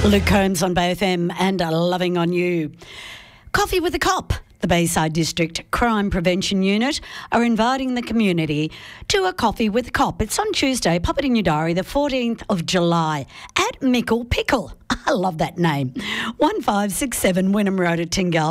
Luke Combs on Bay FM and Loving on You. Coffee with a Cop. The Bayside District Crime Prevention Unit are inviting the community to a Coffee with a Cop. It's on Tuesday, pop it in your diary, the 14th of July at Mickle Pickle. I love that name. 1567 Wynnum Road at Tingal.